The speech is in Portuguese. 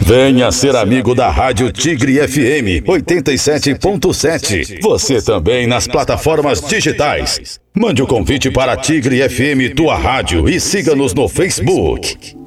Venha ser amigo da Rádio Tigre FM 87.7. Você também nas plataformas digitais. Mande o convite para a Tigre FM Tua Rádio e siga-nos no Facebook.